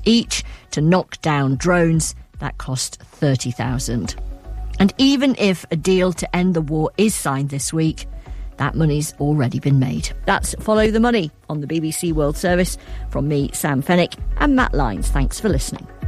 each to knock down drones that cost $30,000. And even if a deal to end the war is signed this week, that money's already been made. That's Follow the Money on the BBC World Service from me, Sam Fennick, and Matt Lyons. Thanks for listening.